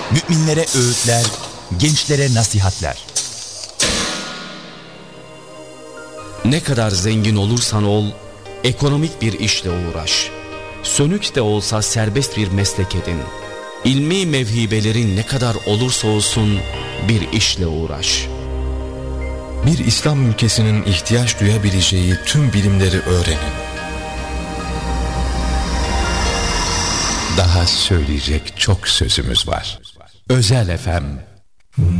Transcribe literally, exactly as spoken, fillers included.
Müminlere öğütler, gençlere nasihatler. Ne kadar zengin olursan ol, ekonomik bir işle uğraş. Sönük de olsa serbest bir meslek edin. İlmi mevhibelerin ne kadar olursa olsun bir işle uğraş. Bir İslam ülkesinin ihtiyaç duyabileceği tüm bilimleri öğrenin. Daha söyleyecek çok sözümüz var. Özel F M